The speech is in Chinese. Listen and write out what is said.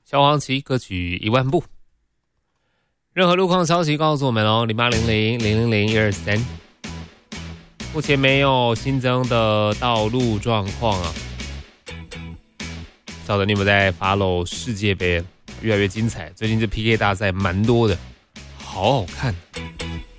萧煌奇歌曲《1万步》。任何路况消息告诉我们哦，0800-000-123。目前没有新增的道路状况啊。晓得你有没有在 follow 世界杯？越来越精彩，最近这 PK 大赛蛮多的，好好看。